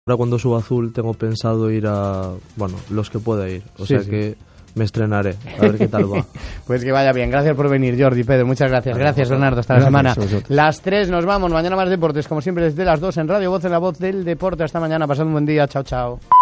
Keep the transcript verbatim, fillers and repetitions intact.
Ahora cuando suba Azul tengo pensado ir a, bueno, los que pueda ir, o sí, sea sí. que me estrenaré, a ver qué tal va. Pues que vaya bien, gracias por venir, Jordi, Pedro, muchas gracias. Gracias, Bernardo, hasta la semana. Las tres nos vamos, mañana más deportes, como siempre desde las dos en Radio Voz, en la voz del deporte. Hasta mañana, pasad un buen día, chao, chao.